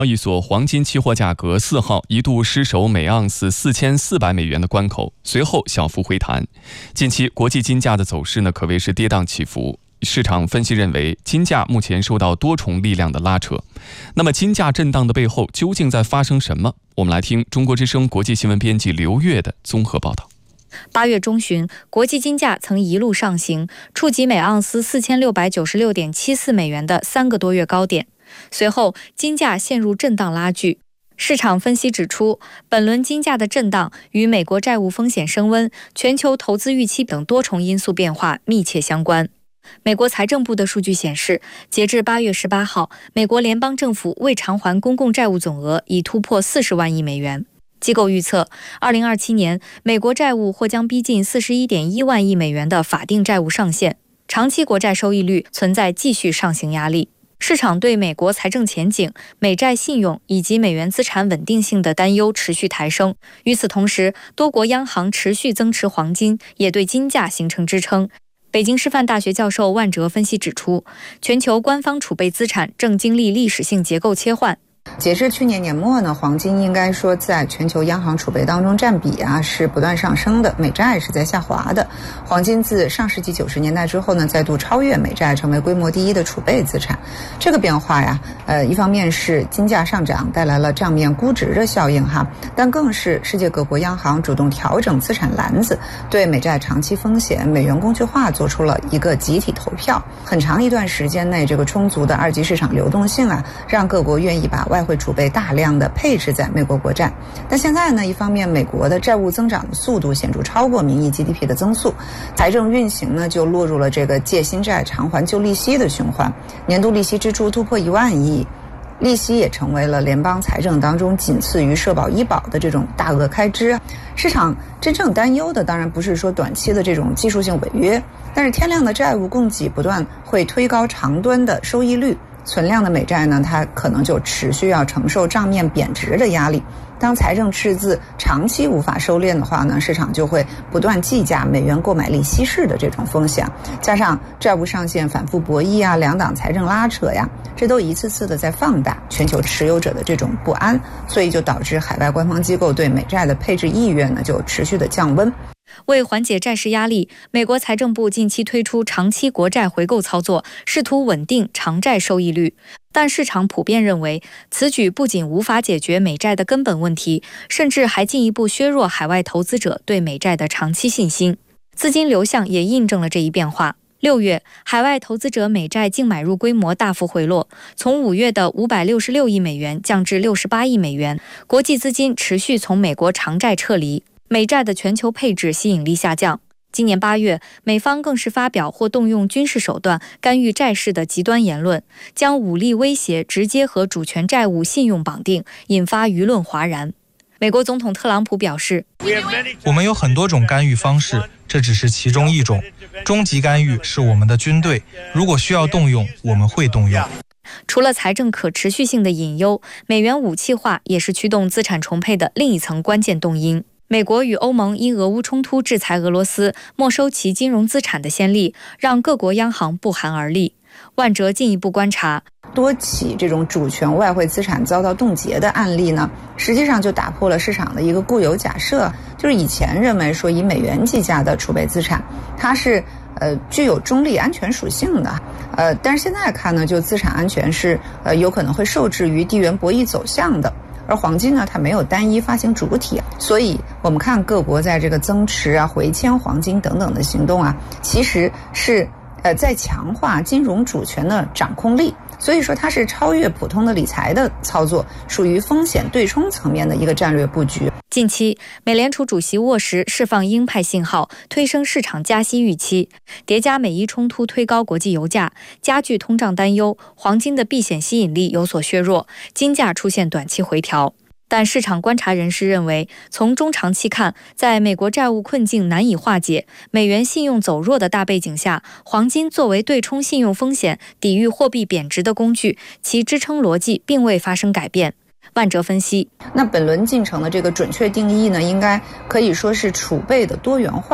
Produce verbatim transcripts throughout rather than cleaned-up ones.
交易所黄金期货价格四号一度失守每盎司四千四百美元的关口，随后小幅回弹。近期国际金价的走势呢，可谓是跌宕起伏。市场分析认为，金价目前受到多重力量的拉扯。那么，金价震荡的背后究竟在发生什么？我们来听中国之声国际新闻编辑刘越的综合报道。 八月中旬，国际金价曾一路上行，触及每盎司四千六百九十六点七四美元的三个多月高点。随后，金价陷入震荡拉锯。市场分析指出，本轮金价的震荡与美国债务风险升温、全球投资预期等多重因素变化密切相关。美国财政部的数据显示，截至八月十八号，美国联邦政府未偿还公共债务总额已突破四十万亿美元。机构预测，二零二七年美国债务或将逼近四十一点一万亿美元的法定债务上限，长期国债收益率存在继续上行压力。市场对美国财政前景、美债信用以及美元资产稳定性的担忧持续抬升。与此同时，多国央行持续增持黄金，也对金价形成支撑。北京师范大学教授万哲分析指出，全球官方储备资产正经历历史性结构切换。 截至去年年末呢，黄金应该说在全球央行储备当中占比啊是不断上升的，美债是在下滑的。黄金自上世纪九十年代之后呢，再度超越美债，成为规模第一的储备资产。这个变化呀，呃，一方面是金价上涨带来了账面估值的效应哈，但更是世界各国央行主动调整资产篮子，对美债长期风险、美元工具化做出了一个集体投票。很长一段时间内，这个充足的二级市场流动性啊，让各国愿意把外汇储备大量的配置在美国国债。但现在呢，一方面美国的债务增长的速度显著超过名义 G D P 的增速，财政运行呢就落入了这个借新债偿还旧利息的循环，年度利息支出突破一万亿，利息也成为了联邦财政当中仅次于社保医保的这种大额开支。市场真正担忧的当然不是说短期的这种技术性违约，但是天量的债务供给不断会推高长端的收益率，存量的美债呢，它可能就持续要承受账面贬值的压力。当财政赤字长期无法收敛的话呢，市场就会不断计价美元购买力稀释的这种风险，加上债务上限反复博弈啊，两党财政拉扯呀，这都一次次的在放大全球持有者的这种不安，所以就导致海外官方机构对美债的配置意愿呢就持续的降温。 为缓解债市压力，美国财政部近期推出长期国债回购操作，试图稳定长债收益率。但市场普遍认为，此举不仅无法解决美债的根本问题，甚至还进一步削弱海外投资者对美债的长期信心。资金流向也印证了这一变化。六月，海外投资者美债净买入规模大幅回落，从五月的五百六十六亿美元降至六十八亿美元。国际资金持续从美国长债撤离，美债的全球配置吸引力下降。今年八月，美方更是发表或动用军事手段干预债市的极端言论，将武力威胁直接和主权债务信用绑定，引发舆论哗然。美国总统特朗普表示， 我们有很多种干预方式，这只是其中一种。终极干预是我们的军队，如果需要动用，我们会动用。 除了财政可持续性的隐忧，美元武器化也是驱动资产重配的另一层关键动因。美国与欧盟因俄乌冲突制裁俄罗斯，没收其金融资产的先例，让各国央行不寒而栗。万哲进一步观察， 多起这种主权外汇资产遭到冻结的案例呢，实际上就打破了市场的一个固有假设，就是以前认为说以美元计价的储备资产，它是呃具有中立安全属性的，呃，但是现在看呢，就资产安全是呃有可能会受制于地缘博弈走向的。而黄金呢，它没有单一发行主体，所以我们看各国在这个增持啊、回迁黄金等等的行动啊，其实是呃在强化金融主权的掌控力。所以说它是超越普通的理财的操作，属于风险对冲层面的一个战略布局。 近期，美联储主席沃什释放鹰派信号，推升市场加息预期，叠加美伊冲突推高国际油价，加剧通胀担忧，黄金的避险吸引力有所削弱，金价出现短期回调。但市场观察人士认为，从中长期看，在美国债务困境难以化解、美元信用走弱的大背景下，黄金作为对冲信用风险、抵御货币贬值的工具，其支撑逻辑并未发生改变。万哲分析， 那本轮进程的这个准确定义呢，应该可以说是储备的多元化。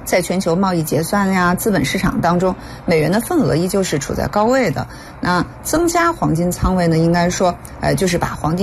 在全球贸易结算呀、资本市场当中，美元的份额依旧是处在高位的。那增加黄金仓位呢，应该说，呃，就是把黄金